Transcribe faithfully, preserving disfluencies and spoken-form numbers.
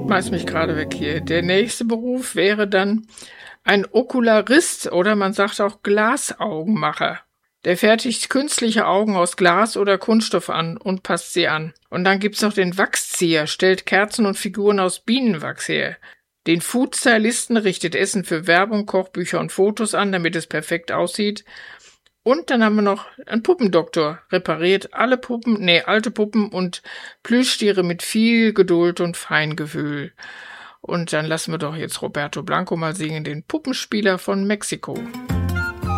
Schmeiß mich gerade weg hier. Der nächste Beruf wäre dann ein Okularist oder man sagt auch Glasaugenmacher. Der fertigt künstliche Augen aus Glas oder Kunststoff an und passt sie an. Und dann gibt's noch den Wachszieher, stellt Kerzen und Figuren aus Bienenwachs her. Den Foodstylisten richtet Essen für Werbung, Kochbücher und Fotos an, damit es perfekt aussieht. Und dann haben wir noch einen Puppendoktor, repariert alle Puppen, nee, alte Puppen und Plüschtiere mit viel Geduld und Feingefühl. Und dann lassen wir doch jetzt Roberto Blanco mal singen, den Puppenspieler von Mexiko.